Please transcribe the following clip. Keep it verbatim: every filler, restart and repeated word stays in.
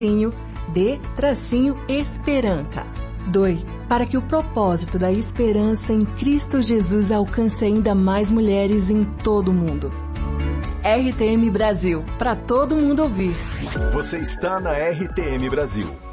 de tracinho esperança. Doe para que o propósito da esperança em Cristo Jesus alcance ainda mais mulheres em todo o mundo. R T M Brasil, para todo mundo ouvir. Você está na R T M Brasil.